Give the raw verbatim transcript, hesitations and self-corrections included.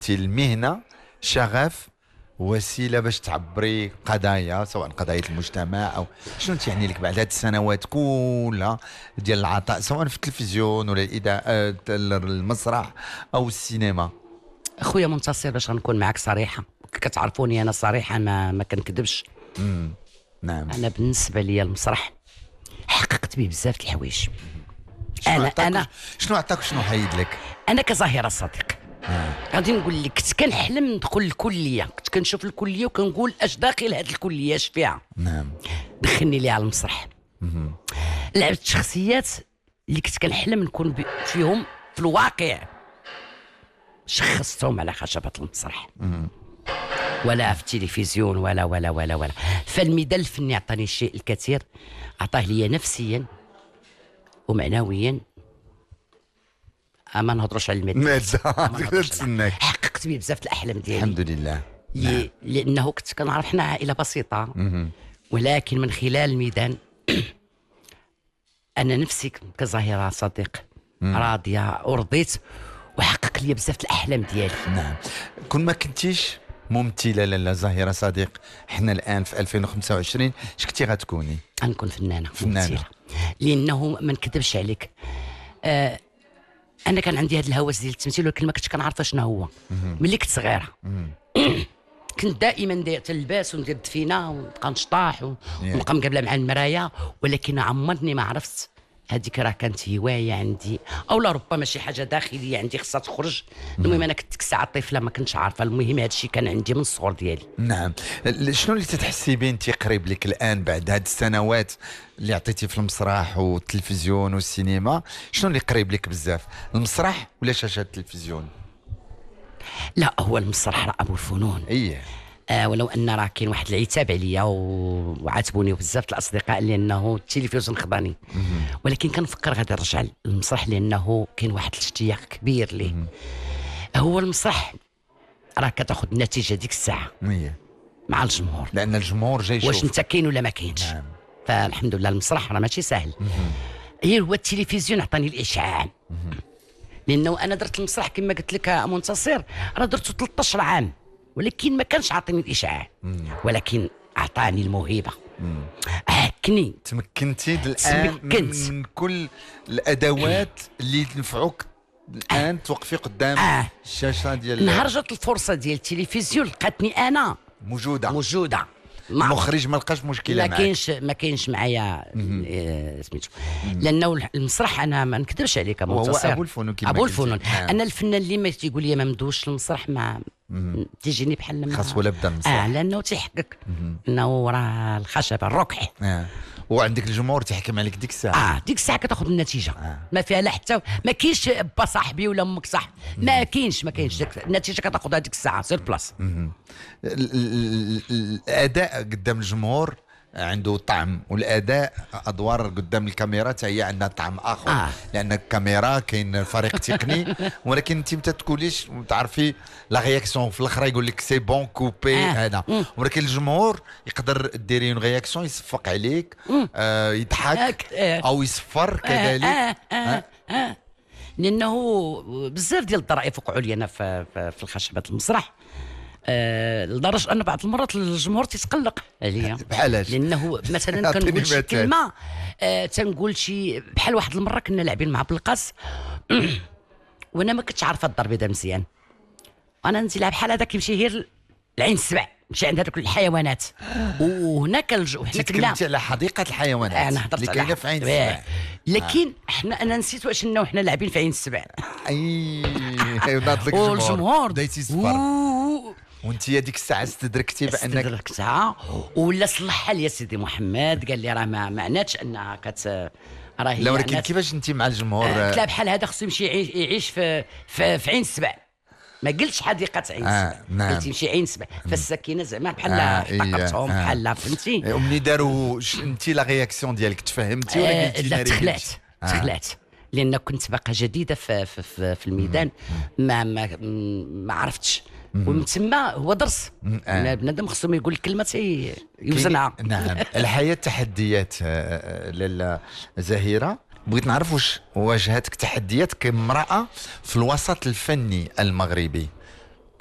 المهنه شغف، وسيله باش تعبري قضايا، سواء قضايا المجتمع او شنو تعني لك بعد هذه السنوات كلها ديال العطاء، سواء في التلفزيون ولا الاذاعه، المسرح او السينما؟ اخويا منتصر، باش غنكون معك صريحه، كتعرفوني انا صريحه، ما ما كنكذبش. امم نعم. انا بالنسبه لي المسرح حققت به بزاف د الحوايج. شنو انا عطاك انا شنو عطاك شنو حيد لك؟ انا كظاهره صديق آه. غادي نقول لك، كنت كنحلم ندخل الكليه، كنت كنشوف الكليه وكنقول اش داخل هذه الكليه، اش فيها. نعم. دخلني ليها على المسرح. مم. لعبت شخصيات اللي كنت كنحلم نكون بي- فيهم في الواقع، شخصتهم على خشبة المسرح. مم. ولا في التلفزيون ولا ولا ولا ولا فالميدان الفني عطاني الشيء الكثير، عطاه لي نفسيا ومعنويا. ما نهضروش على المادة، ماذا تسناك؟ حققت به بزاف د الاحلام ديالي. الحمد لله. ل- لانه كنت كنعرف حنا عائله بسيطه، مم. ولكن من خلال الميدان انا نفسي كظاهره صديق راضيه ورضيت، وحقق لي بزاف د الاحلام ديالي. نعم. كون ما كنتيش ممثله لاله زهيره صديق، حنا الان في ألفين وخمسة وعشرين، اش كنتي غتكوني؟ غنكون فنانه فنانة. ممثلة. لانه ما نكذبش عليك، آه انا كان عندي هذا الهوس ديال التمثيل، ولكن ما كنتش كنعرف شنو هو ملي كنت صغيره. كنت دائما داير تلباس وندير دفينه ونبقى نشطاح ونبقى مقابله مع المرايه، ولكن عمرني ما عرفت هذيك راه كانت هوايه عندي، او لا ربما شي حاجه داخليه عندي خصها تخرج. المهم انا كنت ديك الساعه طفله ما كنتش عارفه، المهم هذا الشيء كان عندي من الصغر ديالي. نعم. ال- شنو اللي تتحسي بين انت قريب لك الان بعد هاد السنوات اللي عطيتي في المسرح والتلفزيون والسينما؟ شنو اللي قريب لك بزاف، المسرح ولا شاشه التلفزيون؟ لا، هو المسرح راه ابو الفنون. ايه. آه ولو ان راه كاين واحد العتاب عليا و- وعاتبوني بزاف الاصدقاء لانه التلفزيون خضاني، ولكن كنفكر غادي نرجع للمسرح لانه كاين واحد الاشتياق كبير ليه. هو المسرح راه كتاخذ النتيجه ديك الساعه ايه. مع الجمهور، لان الجمهور جاي يشوف. واش انت كاين ولا ما كاينش. نعم. فالحمد لله المسرح راه ماشي سهل. غير هو التلفزيون عطاني الاشعاع، لانه انا درت المسرح كما قلت لك منتصر، راه درته ثلاثة عشر عام، ولكن ما كانش عاطيني الاشعاع، ولكن اعطاني الموهبه، هكني تمكنتي الان تمكنت. من كل الادوات اللي تنفعوك الان توقفي قدام آه. الشاشه ديال نهار جات الفرصه ديال التلفزيون لقاتني انا موجوده. موجوده. ما المخرج ما لقاش مشكله ما معك. كاينش ما كاينش معايا آه، سميتو، لانه المسرح انا ما نكذبش عليك وهو منتصر، ابو الفنون كما ابو قلتي. الفنون. نعم. انا الفنان اللي ما تيقول لي ما مدوش المسرح ما تيجيني بحال ما خاص ولا بدا المسرح. اه لانه تيحقق انه راه الخشبه الركح. آه. وعندك الجمهور تيحكم عليك ديك الساعه. اه ديك الساعه كتاخذ النتيجه. آه. ما فيها لا حتى ما كاينش با صاحبي ولا امك صاحب، ما كاينش ما كاينش ديك النتيجه كتاخذها ديك الساعه سير بلاص. ال- ال- ال- الاداء قدام الجمهور عنده طعم، والاداء ادوار قدام الكاميرا حتى هي عندها طعم اخر. آه. لان الكاميرا كاين فريق تقني، ولكن انت ما تقوليش تعرفي لا رياكسيون في الاخر يقول لك سي بون كوبي آه. هذا. مم. ولكن الجمهور يقدر ديري اون رياكسيون يصفق عليك، آه يضحك هاك- آه. او يصفر كذلك. آه آه آه آه. لانه بزاف ديال الطرائف وقعوا لي انا في, في, في الخشبه المسرح، آه لدرجه ان بعض المرات الجمهور تيتقلق عليا. بحالاش؟ لانه مثلا أعطيني كنقول شي مثال. كلمه، آه تنقول شي بحال واحد المره كنا لاعبين مع بلقاس وانا ما كنتش عارفه الضرب هذا مزيان، انا نزيلها بحال هذا كيمشي غير العين السبع، مشي عند هذوك الحيوانات، وهناك الج... وحنا كنا تكلمتي على حديقه الحيوانات انا هضرت اللي على كاينه في عين إيه. السبع. لكن احنا انا نسيت واش انه حنا لاعبين في عين السبع اي ناض لك والجمهور بديتي تصفر، أوه. وانت ديك الساعه استدركتي بانك استدرك ساعه ولا صلحها لي سيدي محمد، قال لي راه ما معناتش انها كت راهي لا. ولكن ناس- كيفاش انت مع الجمهور؟ قلت لها بحال هذا خصو يمشي يعيش, يعيش في, في في عين السبع، ما قلتش حديقه عين آه، السبع، نعم. قلت يمشي عين السبع، فالسكينه زعما بحال آه، افتقرتهم إيه، آه. بحال فهمتي. ومني داروا ش- انت لا رياكسيون ديالك تفهمتي ولا آه، قلتي لا ناري تخلعت قلت؟ تخلعت لان كنت باقا جديده في في, في, في الميدان، ما ما ما عرفتش، ومن تما هو درس. آه. بنادم خصو ما يقول الكلمه تي يوزنها. كاين- نعم. الحياه تحديات. آه، آه، لاله زهيره، بغيت نعرف واش واجهتك تحديات كامراه في الوسط الفني المغربي؟